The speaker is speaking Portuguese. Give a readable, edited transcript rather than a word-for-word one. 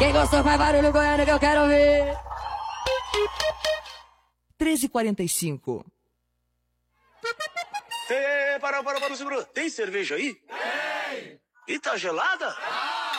Quem gostou faz barulho, Goiânia, que eu quero ver. 13h45. Para, segura. Tem cerveja aí? Tem. E tá gelada?